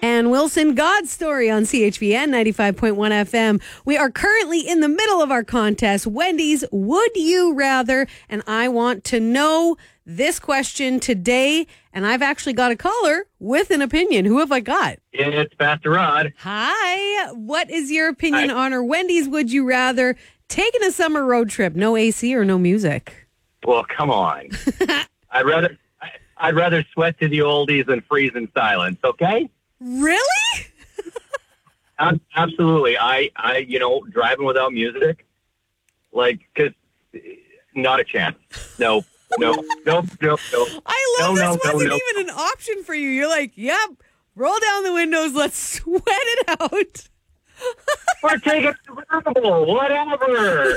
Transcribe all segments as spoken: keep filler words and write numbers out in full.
And Wilson, God's Story on C H V N ninety-five point one F M. We are currently in the middle of our contest, Wendy's Would You Rather? And I want to know this question today. And I've actually got a caller with an opinion. Who have I got? It's Pastor Rod. Hi. What is your opinion Hi. on our Wendy's Would You Rather taking a summer road trip? No A C or no music? Well, come on. I'd rather I, I'd rather sweat to the oldies than freeze in silence, okay? Really? Ab- Absolutely. I, I, you know, driving without music, like, because not a chance. No, no, no, no, no. I love no, this no, wasn't no, no. even an option for you. You're like, yep, roll down the windows, let's sweat it out. Or take a convertible, whatever.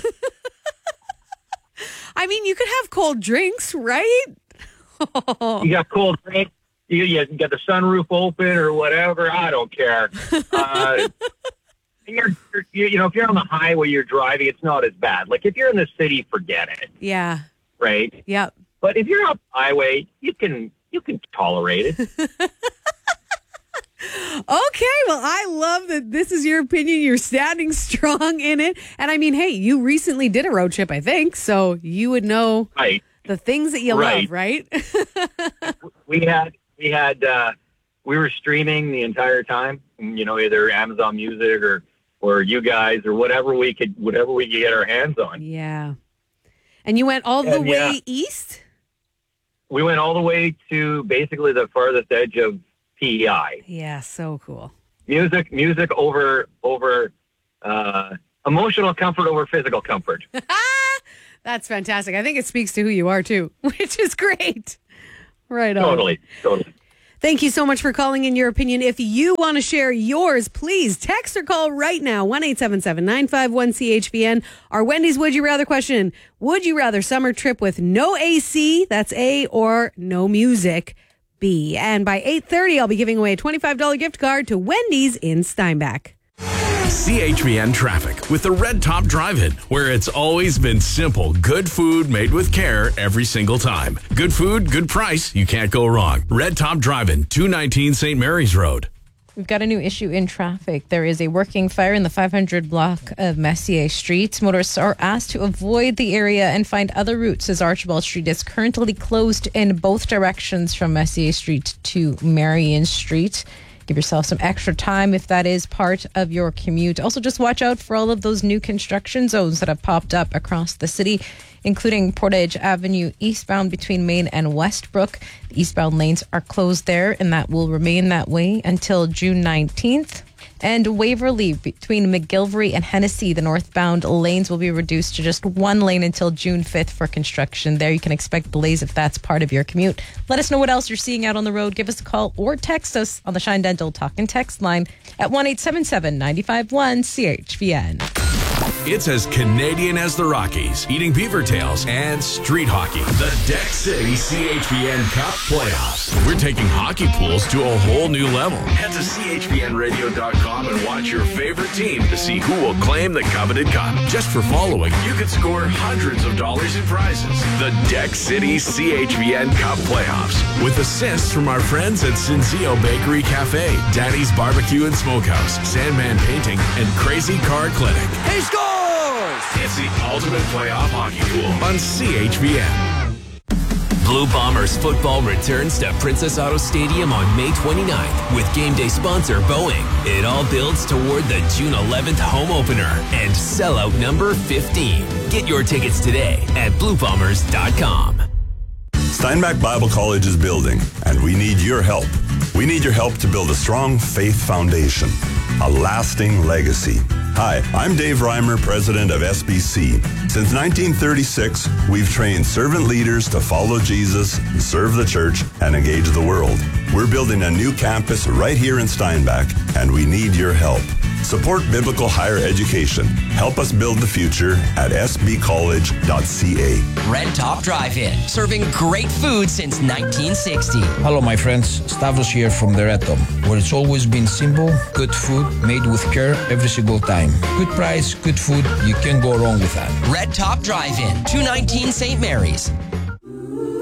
I mean, you could have cold drinks, right? You got cold drink. You, you got the sunroof open or whatever. I don't care. Uh, you're, you're, you know, if you're on the highway, you're driving, it's not as bad. Like if you're in the city, forget it. Yeah. Right. Yep. But if you're on the highway, you can you can tolerate it. Okay, well, I love that this is your opinion. You're standing strong in it. And I mean, hey, you recently did a road trip, I think, so you would know Right. the things that you Right. love, right? We had we had uh, we were streaming the entire time. You know, either Amazon Music or or you guys or whatever we could whatever we could get our hands on. Yeah. And you went all the And, way yeah. east? We went all the way to basically the farthest edge of P E I. Yeah, so cool. Music, music over over uh, emotional comfort over physical comfort. That's fantastic. I think it speaks to who you are, too, which is great. Right on. Totally, totally. Thank you so much for calling in your opinion. If you want to share yours, please text or call right now, one eight seven seven, nine five one, C H V N. Our Wendy's Would You Rather question, would you rather summer trip with no A C, that's A, or no music, B? And by eight thirty, I'll be giving away a twenty-five dollars gift card to Wendy's in Steinbach. C H V N traffic with the Red Top Drive-In, where it's always been simple. Good food made with care every single time. Good food, good price. You can't go wrong. Red Top Drive-In, two nineteen Saint Mary's Road. We've got a new issue in traffic. There is a working fire in the five hundred block of Messier Street. Motorists are asked to avoid the area and find other routes, as Archibald Street is currently closed in both directions from Messier Street to Marion Street. Give yourself some extra time if that is part of your commute. Also, just watch out for all of those new construction zones that have popped up across the city, including Portage Avenue eastbound between Main and Westbrook. The eastbound lanes are closed there, and that will remain that way until June nineteenth. And Waverly between McGilvery and Hennessy, the northbound lanes will be reduced to just one lane until June fifth for construction. There you can expect delays if that's part of your commute. Let us know what else you're seeing out on the road. Give us a call or text us on the Shine Dental Talk and Text line at one eight seven seven, nine five one, C H V N. It's as Canadian as the Rockies, eating beaver tails, and street hockey. The Deck City C H V N Cup Playoffs. We're taking hockey pools to a whole new level. Head to C H V N radio dot com and watch your favorite team to see who will claim the coveted cup. Just for following, you could score hundreds of dollars in prizes. The Deck City C H V N Cup Playoffs. With assists from our friends at Cinzio Bakery Cafe, Daddy's Barbecue and Smokehouse, Sandman Painting, and Crazy Car Clinic. He scores! It's the ultimate playoff hockey pool on C H V N. Blue Bombers football returns to Princess Auto Stadium on May twenty-ninth with game day sponsor Boeing. It all builds toward the June eleventh home opener and sellout number fifteen. Get your tickets today at blue bombers dot com. Steinbach Bible College is building, and we need your help. We need your help to build a strong faith foundation, a lasting legacy. Hi, I'm Dave Reimer, president of S B C. Since nineteen thirty-six, we've trained servant leaders to follow Jesus, serve the church, and engage the world. We're building a new campus right here in Steinbach, and we need your help. Support biblical higher education. Help us build the future at s b college dot c a. Red Top Drive-In, serving great food since nineteen sixty. Hello, my friends. Stavros here from the Red Top, where it's always been simple, good food, made with care every single time. Good price, good food. You can't go wrong with that. Red Top Drive-In, two nineteen Saint Mary's.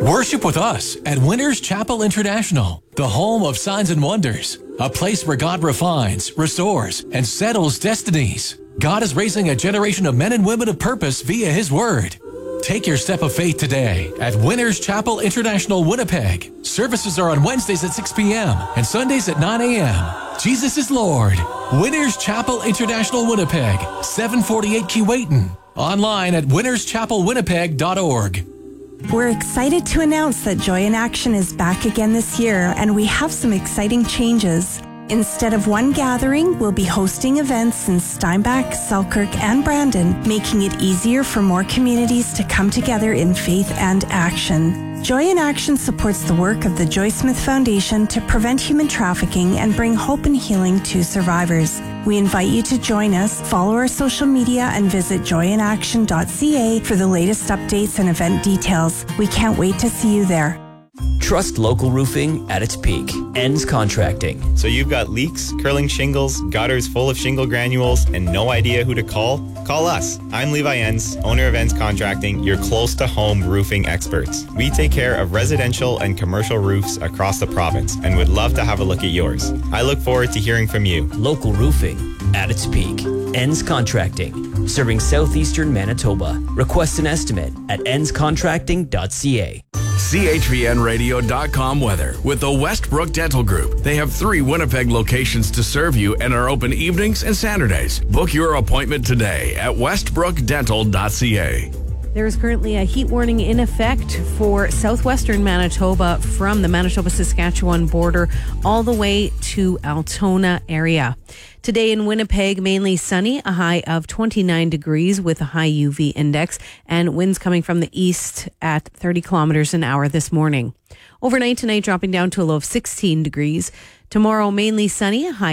Worship with us at Winners Chapel International, the home of signs and wonders, a place where God refines, restores, and settles destinies. God is raising a generation of men and women of purpose via His Word. Take your step of faith today at Winners Chapel International, Winnipeg. Services are on Wednesdays at six p.m. and Sundays at nine a.m. Jesus is Lord. Winners Chapel International, Winnipeg, seven forty-eight Keewatin. Online at winners chapel winnipeg dot org. We're excited to announce that Joy in Action is back again this year, and we have some exciting changes. Instead of one gathering, we'll be hosting events in Steinbach, Selkirk, and Brandon, making it easier for more communities to come together in faith and action. Joy in Action supports the work of the Joy Smith Foundation to prevent human trafficking and bring hope and healing to survivors. We invite you to join us, follow our social media, and visit joy in action dot c a for the latest updates and event details. We can't wait to see you there. Trust local roofing at its peak. Ends Contracting. So you've got leaks, curling shingles, gutters full of shingle granules, and no idea who to call? Call us. I'm Levi Enns, owner of Enns Contracting, your close-to-home roofing experts. We take care of residential and commercial roofs across the province and would love to have a look at yours. I look forward to hearing from you. Local roofing at its peak. Enns Contracting. Serving southeastern Manitoba. Request an estimate at enns contracting dot c a. C H V N radio dot com weather with the Westbrook Dental Group. They have three Winnipeg locations to serve you and are open evenings and Saturdays. Book your appointment today at westbrook dental dot c a. There is currently a heat warning in effect for southwestern Manitoba from the Manitoba-Saskatchewan border all the way to Altona area. Today in Winnipeg, mainly sunny, a high of twenty-nine degrees with a high U V index, and winds coming from the east at thirty kilometers an hour this morning. Overnight tonight, dropping down to a low of sixteen degrees. Tomorrow, mainly sunny, a high